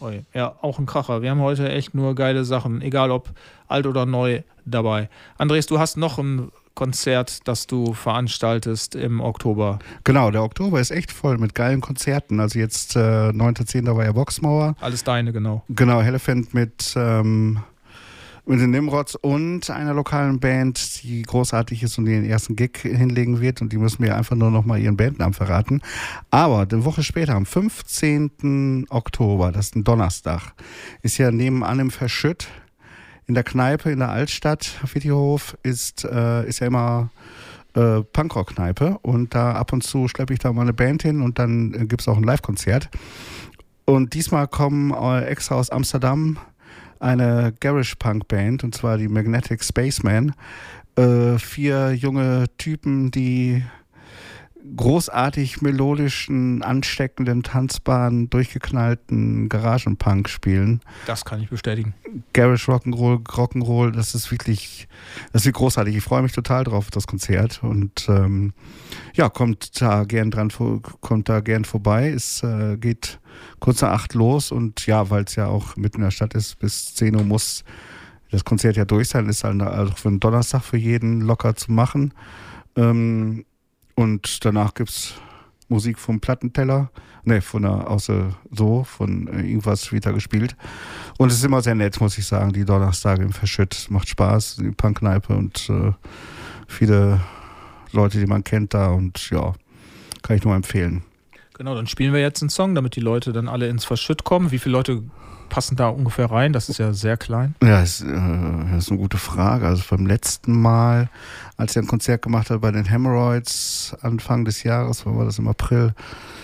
Ui. Ja, auch ein Kracher. Wir haben heute echt nur geile Sachen, egal ob alt oder neu dabei. Andres, du hast noch ein Konzert, das du veranstaltest im Oktober. Genau, der Oktober ist echt voll mit geilen Konzerten. Also jetzt 9.10. war ja Boxmauer. Alles deine, genau. Genau, Elephant mit den Nimrods und einer lokalen Band, die großartig ist und den ersten Gig hinlegen wird. Und die müssen mir einfach nur noch mal ihren Bandnamen verraten. Aber eine Woche später, am 15. Oktober, das ist ein Donnerstag, ist ja nebenan im Verschütt in der Kneipe in der Altstadt, Wittihof, ist ja immer Punkrock-Kneipe. Und da ab und zu schleppe ich da mal eine Band hin und dann gibt es auch ein Live-Konzert. Und diesmal kommen extra aus Amsterdam eine Garage-Punk-Band, und zwar die Magnetic Spaceman. 4 junge Typen, die großartig melodischen, ansteckenden, tanzbaren, durchgeknallten Garagenpunk spielen. Das kann ich bestätigen. Garage Rock'n'Roll, das wird großartig. Ich freue mich total drauf, das Konzert. Und kommt da gern vorbei. Es geht kurz nach 8 los und ja, weil es ja auch mitten in der Stadt ist, bis 10 Uhr muss das Konzert ja durch sein. Ist halt also für einen Donnerstag für jeden locker zu machen. Und danach gibt's Musik vom Plattenteller. Von irgendwas wird da gespielt. Und es ist immer sehr nett, muss ich sagen, die Donnerstage im Verschütt. Macht Spaß, die Punkkneipe und viele Leute, die man kennt da. Und ja, kann ich nur empfehlen. Genau, dann spielen wir jetzt einen Song, damit die Leute dann alle ins Verschütt kommen. Wie viele Leute passen da ungefähr rein? Das ist ja sehr klein. Ja, das ist eine gute Frage. Also beim letzten Mal, als er ein Konzert gemacht hat bei den Hemorrhoids Anfang des Jahres, wann war das, im April,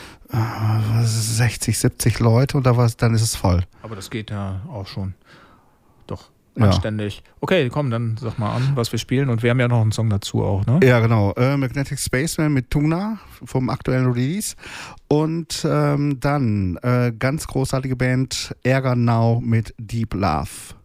60, 70 Leute und dann ist es voll. Aber das geht ja auch schon. Doch. Anständig. Ja. Okay, komm, dann sag mal an, was wir spielen. Und wir haben ja noch einen Song dazu auch, ne? Ja, genau. Magnetic Spaceman mit Tuna vom aktuellen Release. Und dann ganz großartige Band Ärger Now mit Deep Love.